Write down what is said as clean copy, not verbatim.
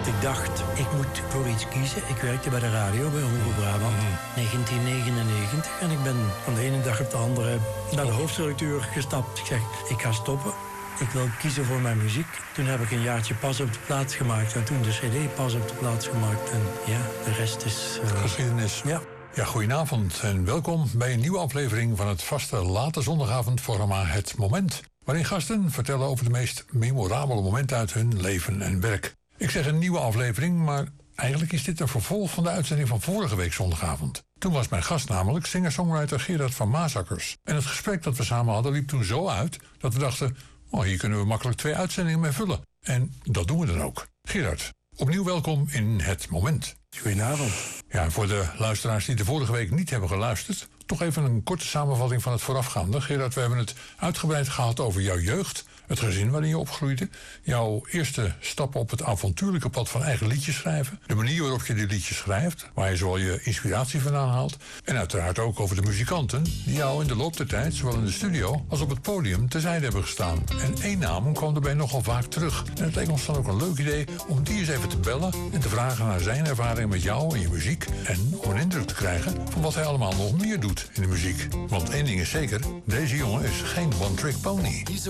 Ik dacht, ik moet voor iets kiezen. Ik werkte bij de radio, bij Omroep Brabant, 1999. En ik ben van de ene dag op de andere naar de hoofdredacteur gestapt. Ik zeg, ik ga stoppen. Ik wil kiezen voor mijn muziek. Toen heb ik een jaartje Pas op de Plaats gemaakt. En toen de cd Pas op de Plaats gemaakt. En ja, de rest is... geschiedenis. Ja. Ja, goedenavond en welkom bij een nieuwe aflevering van het vaste late zondagavondprogramma Het Moment. Waarin gasten vertellen over de meest memorabele momenten uit hun leven en werk. Ik zeg een nieuwe aflevering, maar eigenlijk is dit een vervolg van de uitzending van vorige week zondagavond. Toen was mijn gast namelijk singer-songwriter Gerard van Maasakkers. En het gesprek dat we samen hadden liep toen zo uit dat we dachten... oh, hier kunnen we makkelijk 2 uitzendingen mee vullen. En dat doen we dan ook. Gerard, opnieuw welkom in Het Moment. Goedenavond. Ja, voor de luisteraars die de vorige week niet hebben geluisterd... toch even een korte samenvatting van het voorafgaande. Gerard, we hebben het uitgebreid gehad over jouw jeugd... het gezin waarin je opgroeide... jouw eerste stappen op het avontuurlijke pad van eigen liedjes schrijven... de manier waarop je die liedjes schrijft... waar je zowel je inspiratie vandaan haalt... en uiteraard ook over de muzikanten... die jou in de loop der tijd, zowel in de studio als op het podium... terzijde hebben gestaan. En één naam kwam daarbij nogal vaak terug. En het leek ons dan ook een leuk idee om die eens even te bellen... en te vragen naar zijn ervaring met jou en je muziek... en om een indruk te krijgen van wat hij allemaal nog meer doet in de muziek. Want één ding is zeker, deze jongen is geen one-trick pony.